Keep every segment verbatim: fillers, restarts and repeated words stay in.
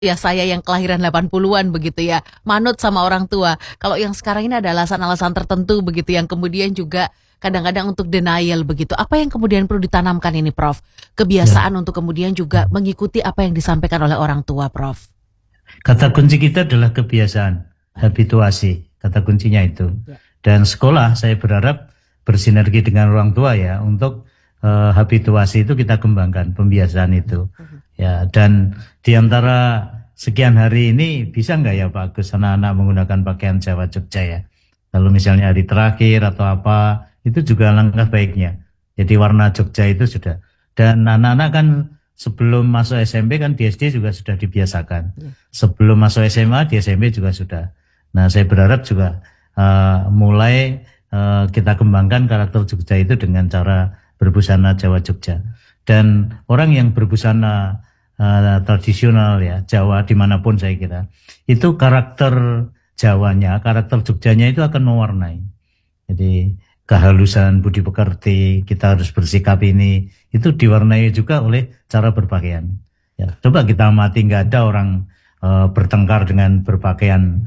Ya saya yang kelahiran delapan puluhan begitu ya, manut sama orang tua. Kalau yang sekarang ini ada alasan-alasan tertentu begitu yang kemudian juga kadang-kadang untuk denial begitu. Apa yang kemudian perlu ditanamkan ini Prof? Kebiasaan Ya, untuk kemudian juga mengikuti apa yang disampaikan oleh orang tua Prof. kata kunci kita adalah kebiasaan, Baik. habituasi. Kata kuncinya itu. Ya. Dan sekolah saya berharap bersinergi dengan orang tua ya untuk eh, habituasi itu kita kembangkan, pembiasaan itu. Mhm. Ya, dan di antara sekian hari ini bisa nggak ya Pak Agus anak-anak menggunakan pakaian Jawa Jogja ya? Lalu misalnya hari terakhir atau apa, itu juga langkah baiknya. Jadi warna Jogja itu sudah. Dan anak-anak kan sebelum masuk S M P kan di S D juga sudah dibiasakan. Ya. Sebelum masuk S M A di S M P juga sudah. Nah saya berharap juga uh, mulai uh, kita kembangkan karakter Jogja itu dengan cara berbusana Jawa Jogja. Dan orang yang berbusana uh, tradisional ya Jawa dimanapun saya kira itu karakter Jawanya, karakter Jogjanya itu akan mewarnai. Jadi kehalusan budi pekerti, kita harus bersikap ini, itu diwarnai juga oleh cara berpakaian. Ya, coba kita amati, nggak ada orang uh, bertengkar dengan berpakaian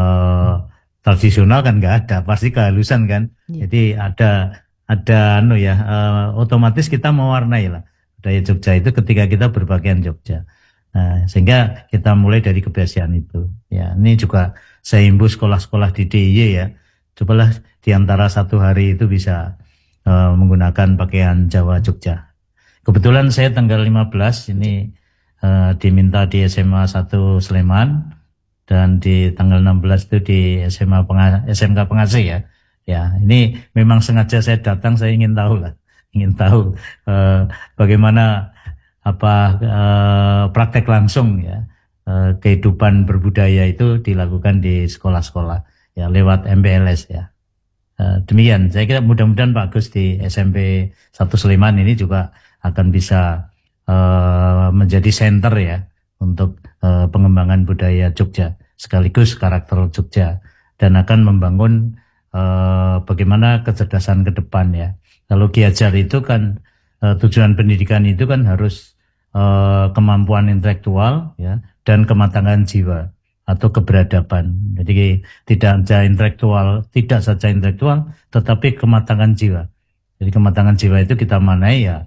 uh, tradisional kan nggak ada, pasti kehalusan kan. Ya. Jadi ada ada anu ya, uh, otomatis kita mewarnai lah budaya Jogja itu ketika kita berpakaian Jogja. Nah, sehingga kita mulai dari kebiasaan itu. Ya, ini juga saya himbau sekolah-sekolah di D I Y ya. Cobalah di antara satu hari itu bisa uh, menggunakan pakaian Jawa Jogja. Kebetulan saya tanggal lima belas ini uh, diminta di S M A satu Sleman dan di tanggal enam belas itu di S M A Penga- S M K Pengasih ya. Ya, ini memang sengaja saya datang, saya ingin tahu lah, ingin tahu uh, bagaimana apa uh, praktek langsung ya uh, kehidupan berbudaya itu dilakukan di sekolah-sekolah ya lewat M P L S ya. Uh, demikian, saya kira mudah-mudahan Pak Agus di S M P satu Sleman ini juga akan bisa uh, menjadi center ya untuk uh, pengembangan budaya Jogja sekaligus karakter Jogja dan akan membangun uh, bagaimana kecerdasan ke depan ya. Kalau Ki Hajar itu kan uh, tujuan pendidikan itu kan harus uh, kemampuan intelektual ya dan kematangan jiwa atau keberadaban. Jadi tidak saja intelektual, tidak saja intelektual, tetapi kematangan jiwa. Jadi kematangan jiwa itu kita manai ya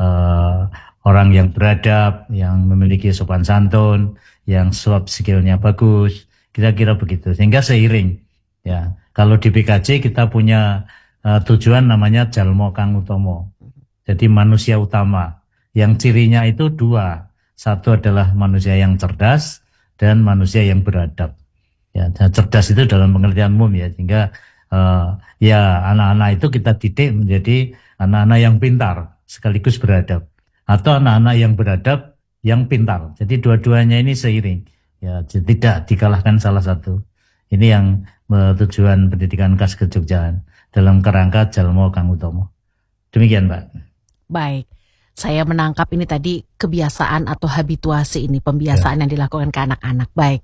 uh, orang yang beradab, yang memiliki sopan santun, yang soft skillnya bagus, kira-kira begitu. Sehingga seiring, ya. Kalau di B K J kita punya uh, tujuan namanya Jalmo Kang Utomo. Jadi manusia utama. Yang cirinya itu dua. Satu adalah manusia yang cerdas dan manusia yang beradab. Ya, dan cerdas itu dalam pengertian umum ya, sehingga uh, ya anak-anak itu kita didik menjadi anak-anak yang pintar sekaligus beradab, atau anak-anak yang beradab yang pintar. Jadi dua-duanya ini seiring, ya tidak dikalahkan salah satu. Ini yang uh, tujuan pendidikan khas kejogjaan dalam kerangka Jalmo Kang Utomo. Demikian Pak. Baik. Saya menangkap ini tadi kebiasaan atau habituasi ini, pembiasaan ya. Yang dilakukan ke anak-anak. Baik.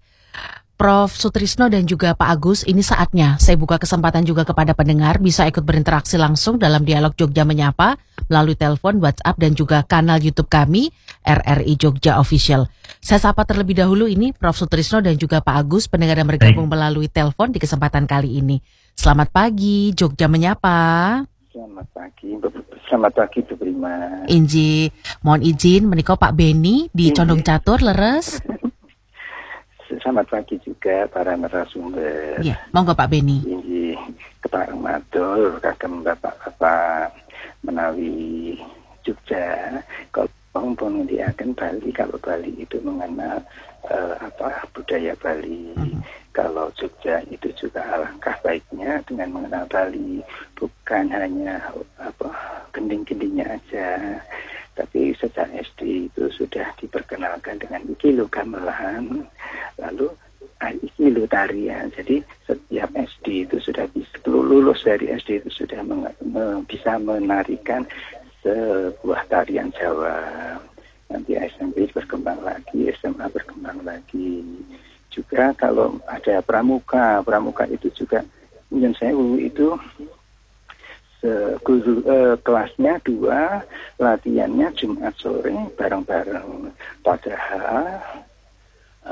Prof Sutrisno dan juga Pak Agus, ini saatnya saya buka kesempatan juga kepada pendengar bisa ikut berinteraksi langsung dalam dialog Jogja Menyapa melalui telepon, WhatsApp dan juga kanal YouTube kami R R I Jogja Official. Saya sapa terlebih dahulu ini Prof Sutrisno dan juga Pak Agus, pendengar yang bergabung Baik. melalui telepon di kesempatan kali ini. Selamat pagi Jogja Menyapa. Selamat pagi, selamat pagi Bu Prima. Inji, mohon izin menika Pak Beni di Inji. Condong Catur leres. Selamat pagi juga para narasumber. Iya, monggo Pak Beni. Inji Kepareng Matur kagem bapak-bapak menawi Jogja. Kalau pun diakan Bali, kalau Bali itu mengenal uh, apa budaya Bali. Mm-hmm. Kalau Jogja itu juga alangkah baiknya dengan mengenal Bali, bukan hanya apa gending-gendingnya aja, tapi sejak S D itu sudah diperkenalkan dengan iki lo gamelan, lalu iki lo tarian. Jadi setiap S D itu sudah bisa, lulus dari S D itu sudah meng- me- bisa menarikan sebuah tarian Jawa. Nanti S M P berkembang lagi, S M A berkembang lagi. Juga kalau ada pramuka, pramuka itu juga Nyun Sewu itu se- guru, eh, kelasnya dua, latihannya Jumat sore bareng-bareng. Padahal